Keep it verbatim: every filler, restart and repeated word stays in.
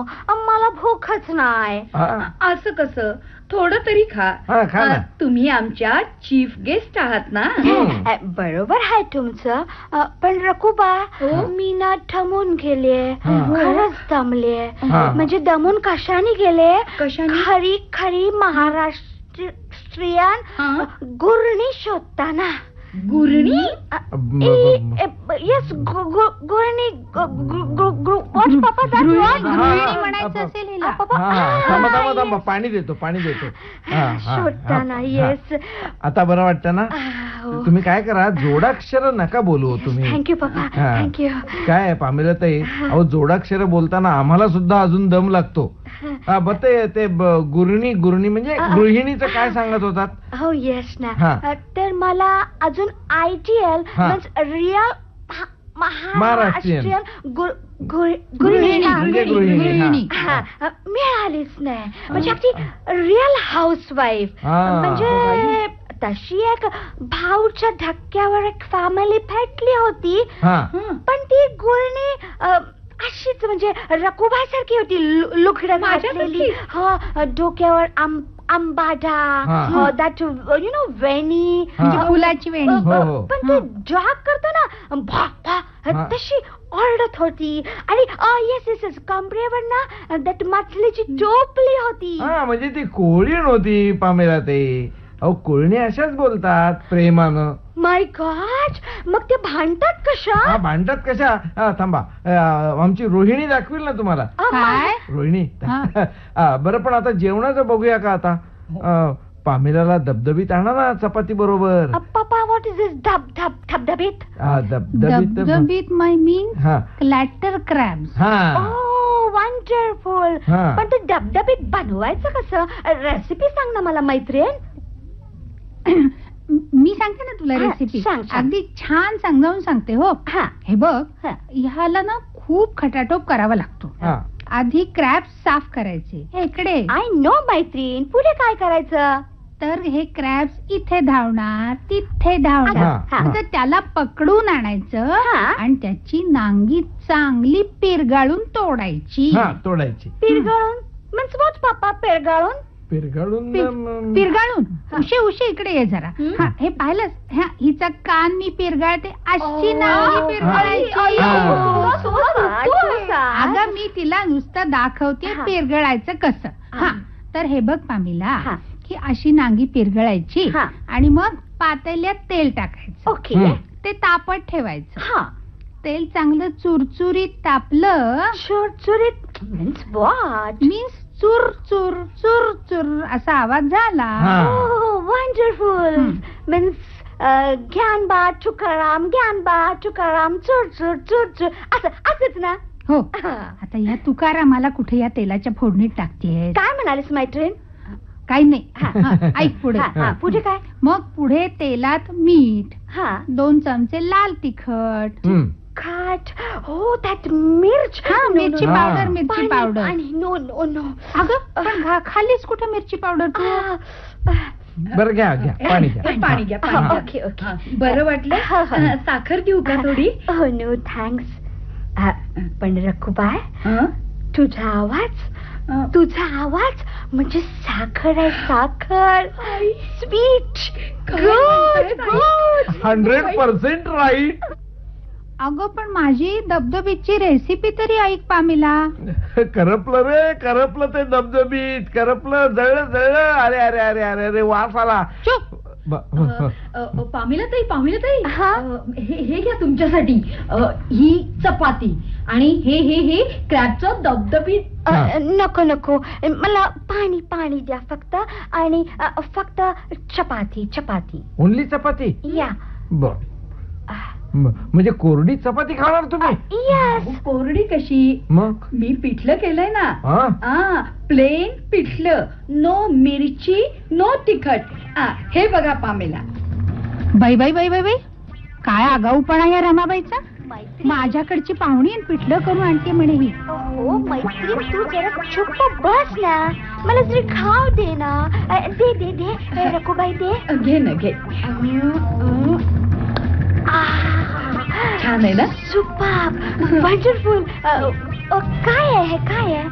मला भूकच नाही. असं कसं? थोडं तरी खा. तुम्ही आमच्या चीफ गेस्ट आहात ना. बरोबर आहे तुमचं, पण रकुबा मी ना थमून गेले, खरंच दमले. म्हणजे दमून कशाने गेले? कशाने? खरी खरी महाराष्ट्रीयन गुरणी शोधताना. गुरणी? येस, गुरणी. गृहिणी म्हणायचं असेल हिला. पाणी देतो पाणी देतो शोधताना. येस. आता बरं वाटतं ना? तुम्ही काय करा, जोडाक्षर नका बोलू तुम्ही. थँक्यू पप्पा, थँक्यू. काय पामिला ताई, अहो जोडाक्षर बोलताना आम्हाला सुद्धा अजून दम लागतो. बते ते गुरणी गुरणी म्हणजे गृहिणीचं काय सांगत होतात? हो येस ना. तर मला अजून आयडियल रिअल महाराष्ट्रीयन गृहिणी मिळालीच नाही. म्हणजे अगदी रिअल हाऊसवाईफ. म्हणजे तशी एक भाऊच्या धक्क्यावर एक फॅमिली भेटली होती, पण ती गुरणी अशीच म्हणजे रकुबाईसारखी होती. लुगडं घातलेली, डोक्यावर आंबाडा, दॅट यु नो वेणी, फुलाची वेणी. पण ती जॉब करतो ना तशी ओरडत होती. आणि येस येस येस कमरेवर ना दॅट मछलीची टोपली होती. म्हणजे ती कोळी नव्हती पामेला ते. अहो कोळणी अशाच बोलतात प्रेमानं. माय गॉड, मग ते भांडतात कशा? भांडतात कशा? थांबा, आमची रोहिणी दाखवील ना तुम्हाला. रोहिणी बरं, पण आता जेवणाचं बघूया का? आता पामेलाला धबधबीत आणा ना चपाती बरोबर. पप्पा, what is this धब धब धबधबीत? धबधबीत my mean clatter crabs. Oh wonderful. पण ते धबधबीत बनवायचं कसं? रेसिपी सांग ना मला मैत्रीण. मी सांगते ना तुला रेसिपी. अगदी छान समजावून सांगते. हो, हे बघ, ह्याला ना खूप खटाटोप करावा लागतो. आधी क्रॅब्स साफ करायचे. इकडे आय नो मैत्रीण, पुढे काय करायचं? तर हे क्रॅब्स इथे धावणार, तिथे धावणार. त्याला पकडून आणायचं आणि त्याची नांगी चांगली पिरगाळून तोडायची. तोडायची पिरगाळून मीन्स व्हॉट पप्पा? पिरगाळून पिरगाळून पिरगाळून उशे उशे इकडे ये जरा. हे पाहिलंस, हिचा कान मी पिरगाळते, अशी नांगी पिरगाळायची. अगं मी तिला नुसतं दाखवते पिरगळायचं कसं. हा, तर हे बघ पामिला, की अशी नांगी पिरगळायची आणि मग पातेल्यात तेल टाकायचं. ओके. ते तापत ठेवायचं. तेल चांगलं चुरचुरीत तापलं. चुरचुरीत मीन्स व्हॉट? मीन्स चुर चुर चुर चुर असा आवाज झाला. वंडरफुल. मीन्स ज्ञानबा तुकाराम, ज्ञानबा तुकाराम, चुर चुर चुर चुर असं असंच ना? हो. आता या तुकारामाला कुठे या तेलाच्या फोडणीत टाकते? काय म्हणालीस मैत्रीण? काही नाही. ऐक पुढे. पुढे काय? मग पुढे तेलात मीठ, दोन चमचे लाल तिखट, खाट, हो दॅट मिर्च, मिरची पावडर, मिरची पावडर. No no no. अगं पण खाल्लीस कुठे मिरची पावडर तू? बरं घ्या घ्या पाणी घ्या. पाणी घ्या. Okay okay. बरं वाटलं. साखर देऊ का थोडी? हो नो थँक्स. पण रकुबाई, तुझा आवाज तुझा आवाज म्हणजे साखर आहे, साखर. Sweet, good good, hundred percent right. अगं पण माझी धबधबीची रेसिपी तरी ऐक पामिला. करपलं रे, करपलं ते धबधबीत, करपलं, जळलं जळलं. अरे अरे अरे अरे अरे वास आला. चुप. पामिला ताई, पामिला ताई, हे घ्या तुमच्यासाठी ही चपाती आणि हे हे हे क्रॅबचं धबधबीत. नको नको, मला पाणी पाणी द्या फक्त. आणि फक्त चपाती चपाती. ओनली चपाती? या. बर, म्हणजे कोरडी चपाती खाणार तुम्ही? यस. कोरडी कशी? मग मी पिठलं केलंय ना. हा, प्लेन पिठलं, नो मिरची, नो तिखट. हे बघा पामेला. बाई बाई बाई बाई बाई, काय आगाऊपणा या रमाबाईचा. माझ्याकडची पाहुणी पिठलं करून आणते म्हणे ही. हो मैत्रीण, तू जरा चुप बस ना, मला जरी खाऊ दे ना. दे दे दे रकुबाई, दे. घे ना, घे. छान आहे ना? Super, wonderful. काय आहे, काय आहे?